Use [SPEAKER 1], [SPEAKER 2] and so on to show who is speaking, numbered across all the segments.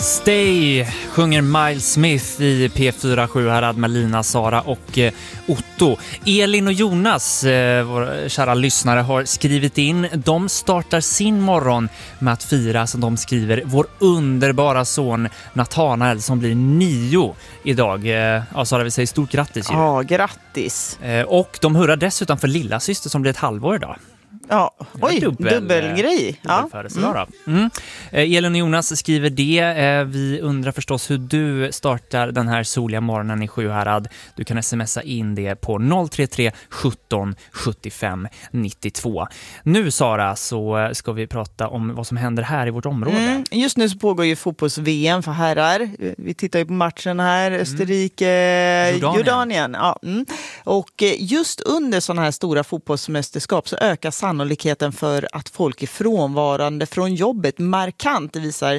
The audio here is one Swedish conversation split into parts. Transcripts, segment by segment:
[SPEAKER 1] Stay sjunger Miles Smith i P4 Sjuhärad med Lina, Sara och Otto. Elin och Jonas, våra kära lyssnare, har skrivit in. De startar sin morgon med att fira, som de skriver, vår underbara son Nathanael som blir 9 idag. Ja, Sara, vi säger stort grattis ju.
[SPEAKER 2] Ja, grattis.
[SPEAKER 1] Och de hurrar dessutom för lilla syster som blir ett halvår idag.
[SPEAKER 2] Ja, oj, dubbelgrej. Ja.
[SPEAKER 1] Elin och Jonas skriver det. Vi undrar förstås hur du startar den här soliga morgonen i Sjuhärad. Du kan smsa in det på 033 17 75 92. Nu, Sara, så ska vi prata om vad som händer här i vårt område.
[SPEAKER 2] Just nu så pågår ju fotbolls-VM för herrar. Vi tittar ju på matchen här. Österrike, Jordanien. Ja. Och just under sådana här stora fotbollsmästerskap så ökar sannolikheten för att folk är frånvarande från jobbet markant, visar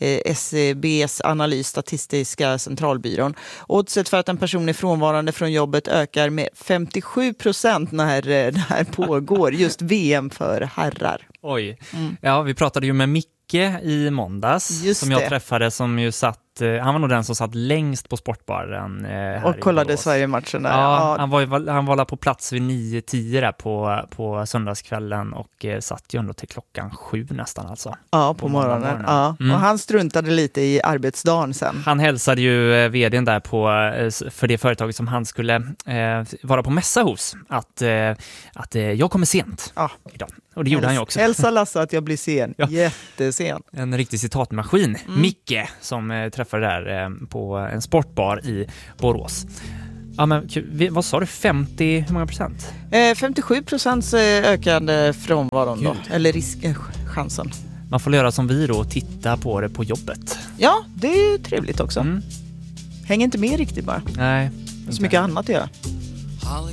[SPEAKER 2] SCBs analys, Statistiska centralbyrån. Oddset för att en person är frånvarande från jobbet ökar med 57% när det här pågår, just VM för herrar.
[SPEAKER 1] Oj, ja, vi pratade ju med Micke i måndags som jag träffade, som ju satt, han var nog den som satt längst på sportbaren här
[SPEAKER 2] och kollade Sverige-matchen där.
[SPEAKER 1] Ja, han var på plats vid 9-10 där på söndagskvällen och satt ju ändå till klockan 7 nästan alltså. Ja,
[SPEAKER 2] på morgonen. Ja. Och han struntade lite i arbetsdagen sen.
[SPEAKER 1] Han hälsade ju vdn där för det företaget som han skulle vara på mässa hos att jag kommer sent idag. Och det gjorde han ju också.
[SPEAKER 2] Elsa Lasse att jag blir sen. Ja. Jättesen.
[SPEAKER 1] En riktig citatmaskin. Micke som träffade där på en sportbar i Borås. Ja, men vad sa du? 50, hur många procent?
[SPEAKER 2] 57% ökande frånvaron då. Eller chansen.
[SPEAKER 1] Man får göra som vi då och titta på det på jobbet.
[SPEAKER 2] Ja, det är ju trevligt också. Hänger inte med riktigt bara.
[SPEAKER 1] Nej.
[SPEAKER 2] Så mycket annat att göra.